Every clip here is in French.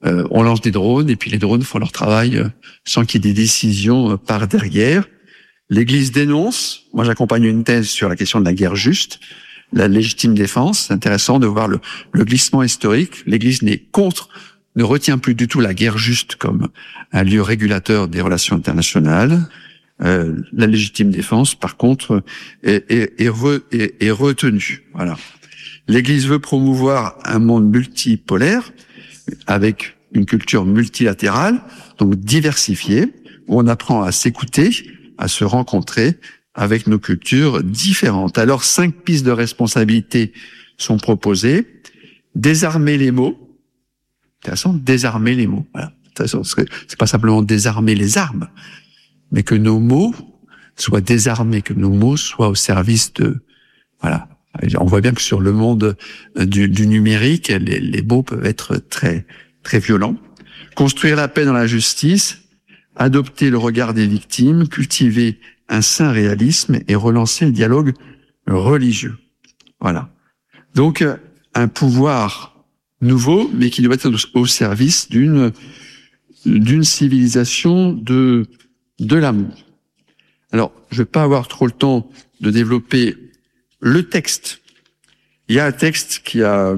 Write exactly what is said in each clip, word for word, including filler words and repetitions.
euh, on lance des drones et puis les drones font leur travail euh, sans qu'il y ait des décisions euh, par derrière. L'Église dénonce. Moi, j'accompagne une thèse sur la question de la guerre juste, la légitime défense. C'est intéressant de voir le, le glissement historique. L'Église n'est contre, ne retient plus du tout la guerre juste comme un lieu régulateur des relations internationales. Euh, la légitime défense, par contre, est, est, est, re, est, est retenue. Voilà. L'Église veut promouvoir un monde multipolaire avec une culture multilatérale, donc diversifiée, où on apprend à s'écouter, à se rencontrer avec nos cultures différentes. Alors, cinq pistes de responsabilité sont proposées. Désarmer les mots. Intéressant, désarmer les mots. Voilà. C'est pas simplement désarmer les armes, mais que nos mots soient désarmés, que nos mots soient au service de... Voilà. On voit bien que sur le monde du, du numérique, les, les mots peuvent être très, très violents. Construire la paix dans la justice, adopter le regard des victimes, cultiver un sain réalisme et relancer le dialogue religieux. Voilà. Donc, un pouvoir nouveau, mais qui doit être au service d'une, d'une civilisation de, de l'amour. Alors, je vais pas avoir trop le temps de développer le texte. Il y a un texte qui a,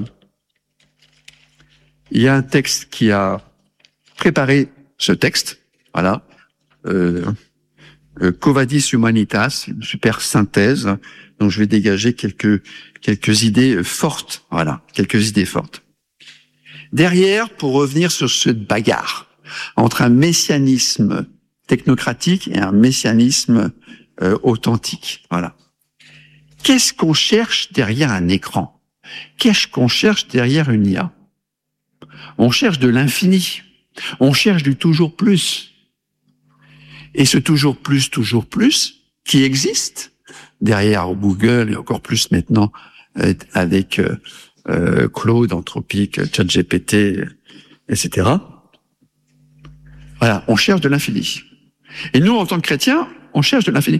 il y a un texte qui a préparé ce texte. Voilà. Euh, euh, Covadis Humanitas, une super synthèse. Donc, je vais dégager quelques, quelques idées fortes. Voilà. Quelques idées fortes. Derrière, pour revenir sur cette bagarre entre un messianisme technocratique et un messianisme euh, authentique. Voilà. Qu'est-ce qu'on cherche derrière un écran? Qu'est-ce qu'on cherche derrière une I A? On cherche de l'infini. On cherche du toujours plus. Et ce toujours plus, toujours plus, qui existe derrière Google et encore plus maintenant euh, avec euh, euh, Claude, Anthropique, ChatGPT, et cetera. Voilà, on cherche de l'infini. Et nous, en tant que chrétiens, on cherche de l'infini.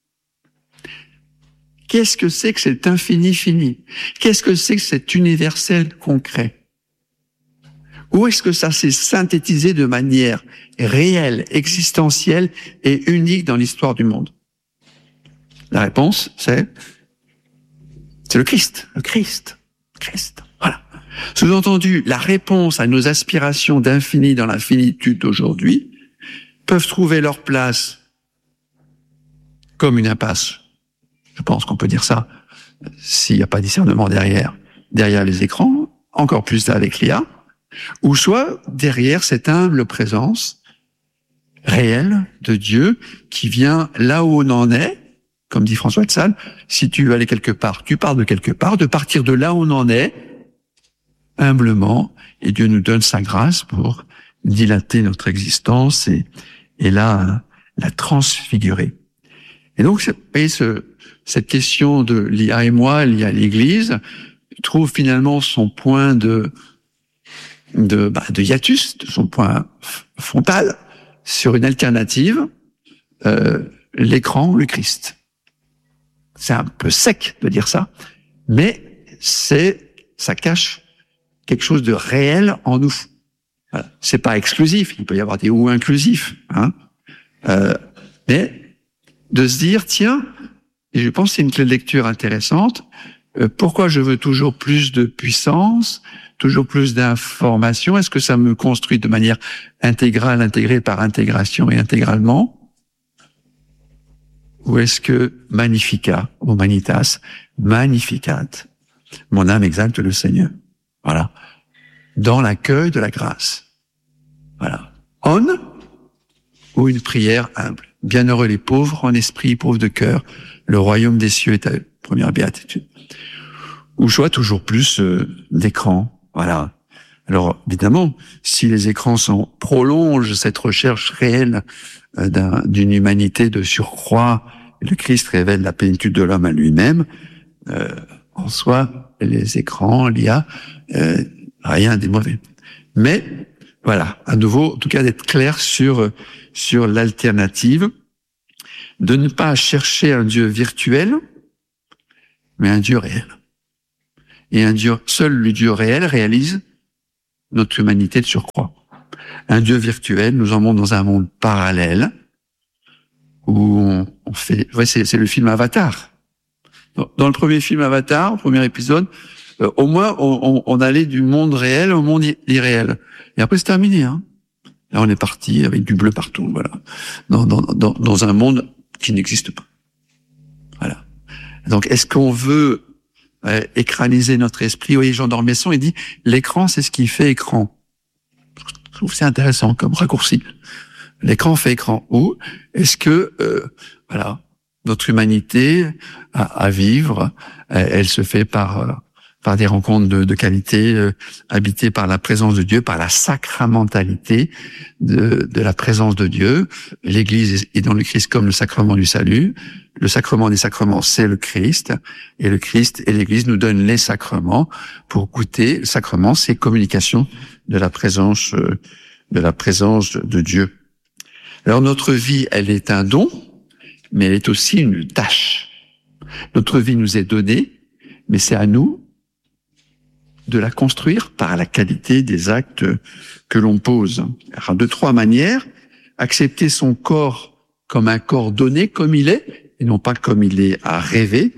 Qu'est-ce que c'est que cet infini fini? Qu'est-ce que c'est que cet universel concret? Où est-ce que ça s'est synthétisé de manière réelle, existentielle et unique dans l'histoire du monde? La réponse, c'est c'est le Christ, le Christ, le Christ. Voilà. Sous-entendu, la réponse à nos aspirations d'infini dans la finitude d'aujourd'hui peuvent trouver leur place comme une impasse. Je pense qu'on peut dire ça s'il n'y a pas de discernement derrière, derrière les écrans, encore plus avec l'I A, ou soit derrière cette humble présence réelle de Dieu qui vient là où on en est, comme dit François de Sales, si tu veux aller quelque part, tu pars de quelque part, de partir de là où on en est, humblement, et Dieu nous donne sa grâce pour dilater notre existence et, et la, la transfigurer. Et donc, vous voyez, ce, cette question de l'I A et moi, l'I A et l'Église, trouve finalement son point de, de, bah, de hiatus, de son point frontal, sur une alternative, euh, l'écran, le Christ. C'est un peu sec de dire ça, mais c'est, ça cache quelque chose de réel en nous. Voilà. C'est pas exclusif, il peut y avoir des ou inclusifs, hein. Euh, mais de se dire, tiens, et je pense que c'est une clé de lecture intéressante, euh, pourquoi je veux toujours plus de puissance, toujours plus d'informations? Est-ce que ça me construit de manière intégrale, intégrée par intégration et intégralement? Ou est-ce que magnificat, humanitas, magnificat, mon âme exalte le Seigneur? Voilà. Dans l'accueil de la grâce. Voilà. On ou une prière humble. Bienheureux les pauvres en esprit, pauvres de cœur. Le royaume des cieux est à eux. Première béatitude. Ou soit toujours plus euh, d'écran. Voilà. Alors, évidemment, si les écrans sont, prolongent cette recherche réelle euh, d'un, d'une humanité de surcroît, et le Christ révèle la plénitude de l'homme à lui-même, euh, en soi, les écrans, l'I A, euh, rien n'est mauvais. Mais, voilà, à nouveau, en tout cas, d'être clair sur, sur l'alternative, de ne pas chercher un Dieu virtuel, mais un Dieu réel. Et un Dieu, seul le Dieu réel réalise notre humanité de surcroît. Un Dieu virtuel nous emmène dans un monde parallèle où on, on fait... Ouais, c'est, c'est le film Avatar. Dans le premier film Avatar, au premier épisode, euh, au moins on, on, on allait du monde réel au monde irréel. Et après c'est terminé. Hein. Là on est parti avec du bleu partout, voilà, dans, dans, dans, dans un monde qui n'existe pas. Voilà. Donc est-ce qu'on veut euh, écraniser notre esprit? Oui, Jean d'Ormesson, il dit l'écran c'est ce qui fait écran. Je trouve que c'est intéressant comme raccourci. L'écran fait écran. Ou est-ce que euh, voilà, notre humanité à, à vivre, elle, elle se fait par euh, par des rencontres de, de qualité, euh, habitées par la présence de Dieu, par la sacramentalité de, de la présence de Dieu. L'Église est dans le Christ comme le sacrement du salut. Le sacrement des sacrements, c'est le Christ. Et le Christ et l'Église nous donnent les sacrements pour goûter. Le sacrement, c'est communication de la présence, euh, de la présence de Dieu. Alors notre vie, elle est un don, mais elle est aussi une tâche. Notre vie nous est donnée, mais c'est à nous de la construire par la qualité des actes que l'on pose. Alors, de trois manières: accepter son corps comme un corps donné, comme il est, et non pas comme il est à rêver.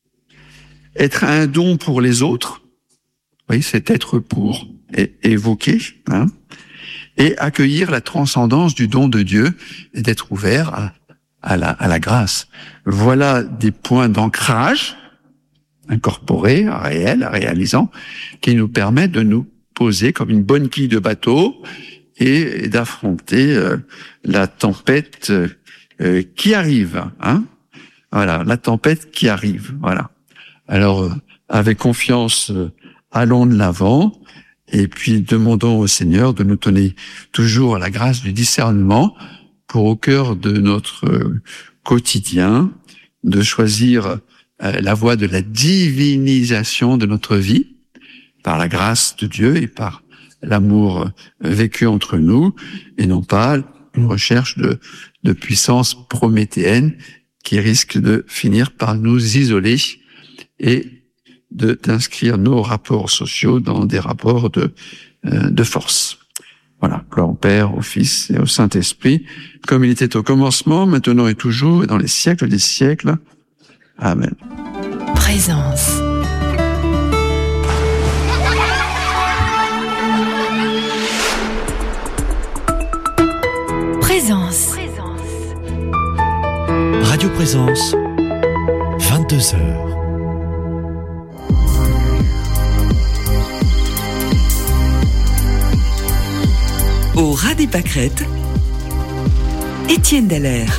Être un don pour les autres, oui, c'est être pour é- évoquer, hein, et accueillir la transcendance du don de Dieu et d'être ouvert à, à, la, à la grâce. Voilà des points d'ancrage incorporés, réels, réalisants, qui nous permettent de nous poser comme une bonne quille de bateau et, et d'affronter euh, la tempête euh, qui arrive. Hein, voilà, la tempête qui arrive. Voilà. Alors, euh, avec confiance, euh, allons de l'avant. Et puis, demandons au Seigneur de nous donner toujours la grâce du discernement pour, au cœur de notre euh, quotidien, de choisir euh, la voie de la divinisation de notre vie par la grâce de Dieu et par l'amour euh, vécu entre nous, et non pas une recherche de, de puissance prométhéenne qui risque de finir par nous isoler et de d'inscrire nos rapports sociaux dans des rapports de euh, de force. Voilà, gloire au Père, au Fils et au Saint-Esprit, comme il était au commencement, maintenant et toujours, et dans les siècles des siècles. Amen. Présence. Présence. Radio Présence, vingt-deux heures. Au ras des pâquerettes, Étienne Dallaire.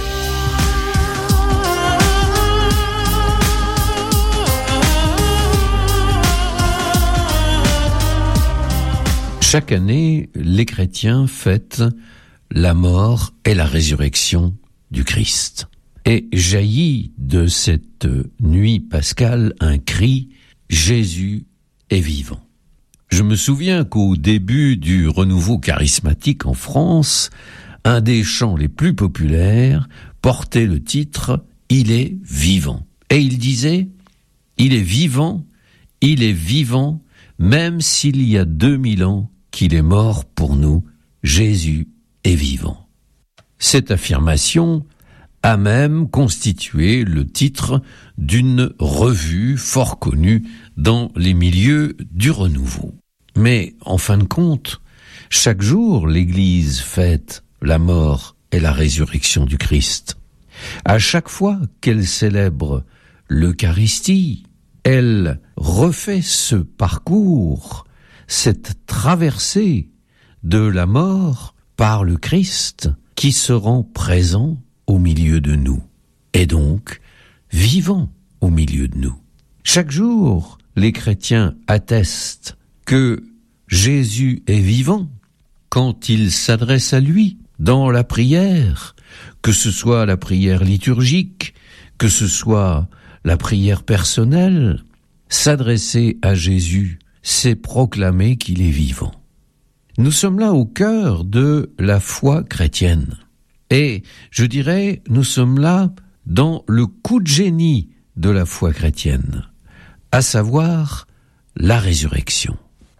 Chaque année, les chrétiens fêtent la mort et la résurrection du Christ. Et jaillit de cette nuit pascale un cri « Jésus est vivant ». Je me souviens qu'au début du renouveau charismatique en France, un des chants les plus populaires portait le titre « Il est vivant ». Et il disait « Il est vivant, il est vivant, même s'il y a deux mille ans qu'il est mort pour nous, Jésus est vivant ». Cette affirmation a même constitué le titre d'une revue fort connue dans les milieux du renouveau. Mais, en fin de compte, chaque jour, l'Église fête la mort et la résurrection du Christ. À chaque fois qu'elle célèbre l'Eucharistie, elle refait ce parcours, cette traversée de la mort par le Christ qui se rend présent au milieu de nous, et donc vivant au milieu de nous. Chaque jour, les chrétiens attestent que Jésus est vivant quand il s'adresse à lui dans la prière, que ce soit la prière liturgique, que ce soit la prière personnelle. S'adresser à Jésus, c'est proclamer qu'il est vivant. Nous sommes là au cœur de la foi chrétienne. Et je dirais, nous sommes là dans le coup de génie de la foi chrétienne, à savoir la résurrection.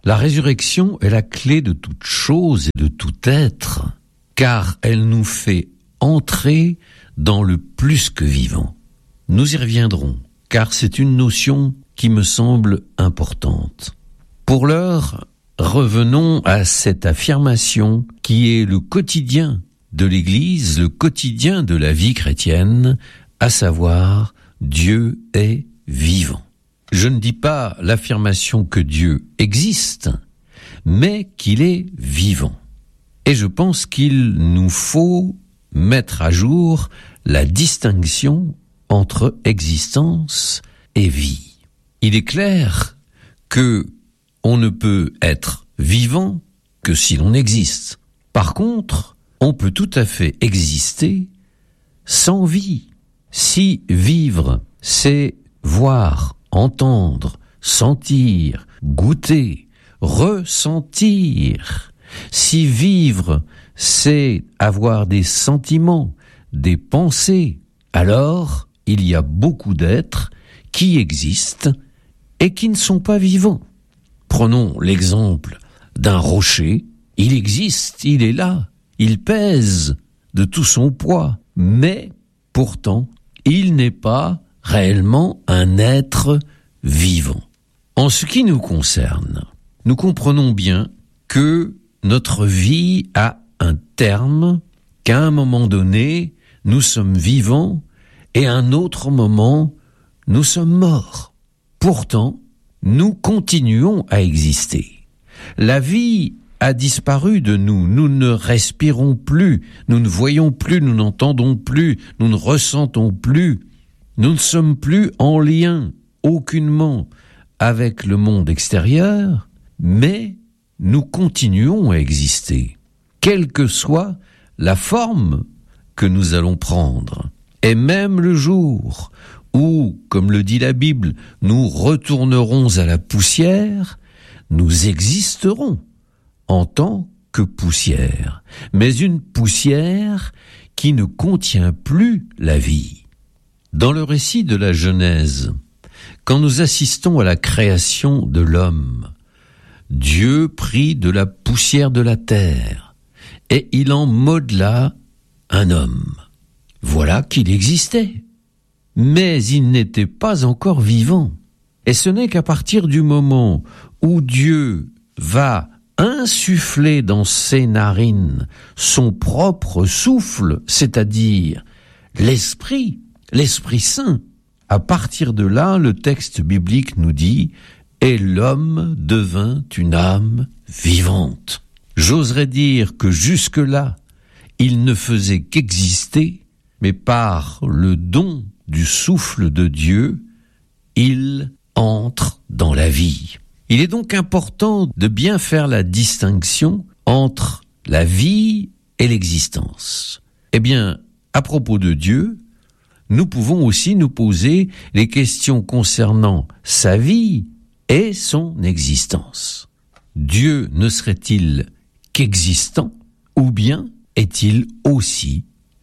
La résurrection est la clé de toute chose et de tout être, car elle nous fait entrer dans le plus que vivant. Nous y reviendrons, car c'est une notion qui me semble importante. Pour l'heure, revenons à cette affirmation qui est le quotidien de l'Église, le quotidien de la vie chrétienne, à savoir Dieu est vivant. Je ne dis pas l'affirmation que Dieu existe, mais qu'il est vivant. Et je pense qu'il nous faut mettre à jour la distinction entre existence et vie. Il est clair que on ne peut être vivant que si l'on existe. Par contre, on peut tout à fait exister sans vie. Si vivre, c'est voir, entendre, sentir, goûter, ressentir. Si vivre, c'est avoir des sentiments, des pensées, alors il y a beaucoup d'êtres qui existent et qui ne sont pas vivants. Prenons l'exemple d'un rocher. Il existe, il est là, il pèse de tout son poids, mais pourtant, il n'est pas réellement un être vivant. En ce qui nous concerne, nous comprenons bien que notre vie a un terme, qu'à un moment donné, nous sommes vivants et à un autre moment, nous sommes morts. Pourtant, nous continuons à exister. La vie a disparu de nous, nous ne respirons plus, nous ne voyons plus, nous n'entendons plus, nous ne ressentons plus, nous ne sommes plus en lien aucunement avec le monde extérieur, mais nous continuons à exister, quelle que soit la forme que nous allons prendre. Et même le jour où, comme le dit la Bible, nous retournerons à la poussière, nous existerons en tant que poussière, mais une poussière qui ne contient plus la vie. Dans le récit de la Genèse, quand nous assistons à la création de l'homme, Dieu prit de la poussière de la terre et il en modela un homme. Voilà qu'il existait, mais il n'était pas encore vivant. Et ce n'est qu'à partir du moment où Dieu va insuffler dans ses narines son propre souffle, c'est-à-dire l'Esprit, l'Esprit Saint. À partir de là, le texte biblique nous dit « Et l'homme devint une âme vivante ». J'oserais dire que jusque-là, il ne faisait qu'exister, mais par le don du souffle de Dieu, il entre dans la vie. Il est donc important de bien faire la distinction entre la vie et l'existence. Eh bien, à propos de Dieu, nous pouvons aussi nous poser les questions concernant sa vie et son existence. Dieu ne serait-il qu'existant ou bien est-il aussi vivant ?